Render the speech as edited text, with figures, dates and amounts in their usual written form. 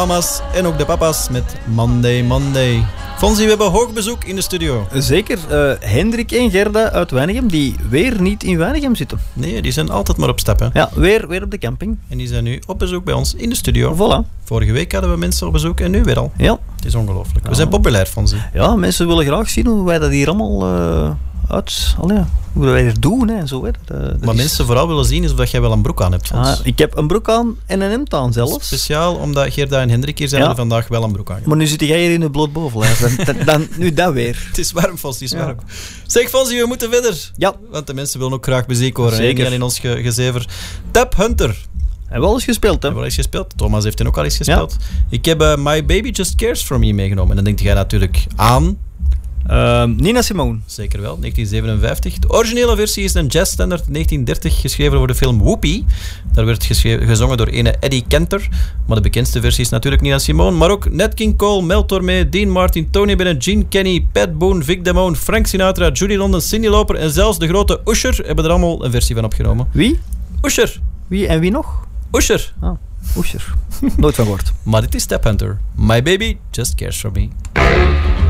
mama's en ook de papa's met Monday Monday. Fonzie, we hebben hoog bezoek in de studio. Zeker. Hendrik en Gerda uit Weinigem, die weer niet in Weinigem zitten. Nee, die zijn altijd maar op stap. Hè? Ja, weer op de camping. En die zijn nu op bezoek bij ons in de studio. Voilà. Vorige week hadden we mensen op bezoek en nu weer al. Ja. Het is ongelooflijk. We zijn populair, Fonzie. Ja, mensen willen graag zien hoe wij dat hier allemaal hoe wij het doen hè, en zo. Hè. Maar mensen vooral willen zien is of dat jij wel een broek aan hebt, Fons. Ik heb een broek aan en een hemd aan zelfs. Speciaal omdat Gerda en Hendrik hier zijn, hebben vandaag wel een broek aan. Maar nu zit jij hier in het bloot bovenlijf. Nu dat weer. Het is warm, Fons, het is warm. Zeg, Fonzie, we moeten verder. Ja. Want de mensen willen ook graag muziek horen. Zeker. En in ons gezever. Tap Hunter. Hebben we al eens gespeeld, hè? Hebben we al eens gespeeld. Thomas heeft ook al eens gespeeld. Ja. Ik heb My Baby Just Cares For Me meegenomen. En dan denkt jij natuurlijk aan... Nina Simone. Zeker wel, 1957. De originele versie is een jazzstandard 1930, geschreven voor de film Whoopi. Daar werd gezongen door ene Eddie Cantor. Maar de bekendste versie is natuurlijk Nina Simone. Maar ook Nat King Cole, Mel Tormé, Dean Martin, Tony Bennett, Gene Kenny, Pat Boone, Vic Damone, Frank Sinatra, Judy London, Cyndi Lauper en zelfs de grote Usher hebben er allemaal een versie van opgenomen. Wie? Usher. Wie en wie nog? Usher. Ah, Usher. Nooit van gehoord. Maar dit is Tap Hunter. My Baby Just Cares For Me.